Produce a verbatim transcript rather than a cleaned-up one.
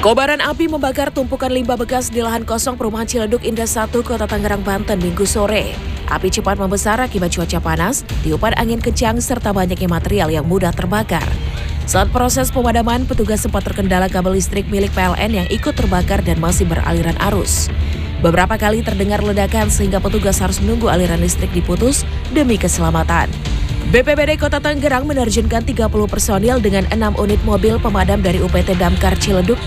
Kobaran api membakar tumpukan limbah bekas di lahan kosong perumahan Ciledug Indah satu, Kota Tangerang, Banten, Minggu sore. Api cepat membesar akibat cuaca panas, tiupan angin kencang, serta banyaknya material yang mudah terbakar. Saat proses pemadaman, petugas sempat terkendala kabel listrik milik P L N yang ikut terbakar dan masih beraliran arus. Beberapa kali terdengar ledakan sehingga petugas harus menunggu aliran listrik diputus demi keselamatan. B P B D Kota Tangerang menerjunkan tiga puluh personil dengan enam unit mobil pemadam dari U P T Damkar Ciledug